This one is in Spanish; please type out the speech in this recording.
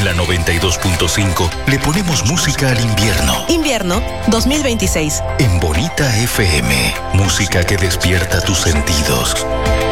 la 92.5 le ponemos música al invierno. Invierno 2026. En Bonita FM, música que despierta tus sentidos.